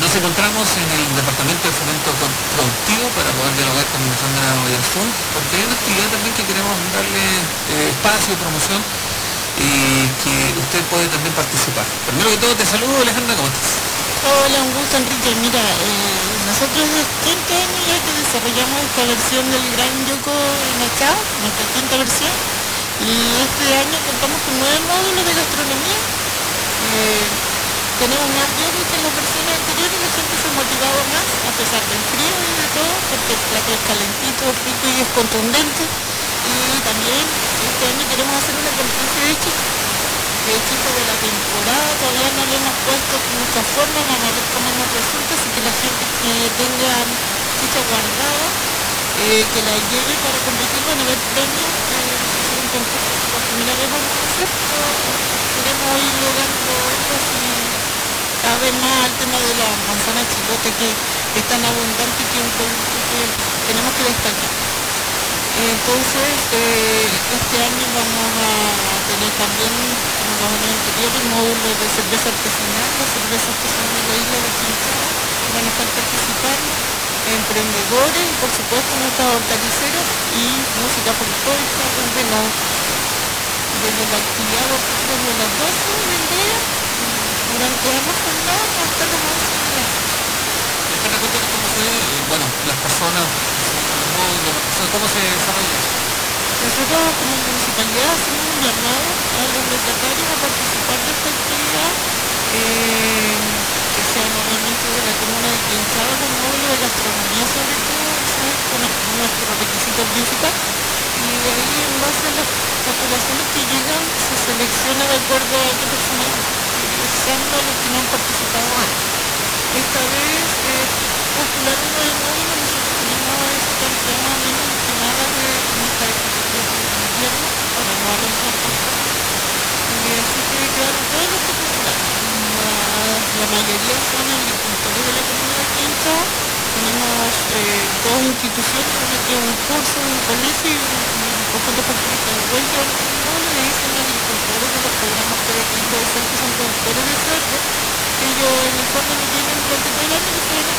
Nos encontramos en el Departamento de Fomento Productivo para poder dialogar con Alejandra Oyarzún, porque hay una actividad también que queremos darle espacio, promoción y que usted puede también participar. Primero que todo te saludo, Alejandra, ¿cómo estás? Hola, un gusto, Enrique. Mira, nosotros es quinto año ya que desarrollamos esta versión del Gran Yoko en Achao, nuestra quinta versión, y este año contamos con 9 módulos de gastronomía. Tenemos más yoko que en las versiones anteriores, la gente se motivaba más, a pesar del frío y de todo, porque el plato es calentito, rico y es contundente. Y también este año queremos hacer una competencia de chifa de la temporada. Todavía no le hemos puesto muchas formas, vamos a ver cómo nos resulta, así que la gente que tenga chicha guardada, que la lleve para competir, van a haber premios, es un concurso que por primera vez vamos a hacer, pero queremos ir logrando énfasis cada vez más al tema de la manzana chipote, que es tan abundante y que es un producto que tenemos que destacar. Entonces, este año vamos a tener también, como los años anteriores, módulos de cerveza artesanal, las cervezas que son de la isla de Quintana, que van a estar participando, emprendedores y por supuesto nuestras hortaliceras y música folclórica desde la actividad desde las 12 del día durante ambas jornadas hasta las 11 de la noche. Alejandra, cuéntanos cómo fue, bueno, las personas, los módulos, las personas, cómo se desarrolla eso. Nosotros como municipalidad hacemos un llamado a los locatarios a participar de esta actividad, que sean obviamente de la comuna de Quinchao, los módulos de gastronomía sobre todo, ese es nuestro requisito principal. Y de ahí en base a las postulaciones que llegan se selecciona de acuerdo a qué personas, priorizando a los que no han participado antes. Esta vez postularon 9 módulos, nosotros tenemos esa cantidad más o menos estimada de nuestra época de invierno para no arriesgar tampoco. Así que quedaron todos los que postularon. La mayoría son agricultores de la comuna de Quinchao. Tenemos dos instituciones, una que es un curso, un colegio y un conjunto folclórico de Huelva, un módulo, y ahí son agricultores de los programas que de Quinto de Cerdo, son productores de cerdo. Ellos en el fondo no tienen durante todo el año que pueden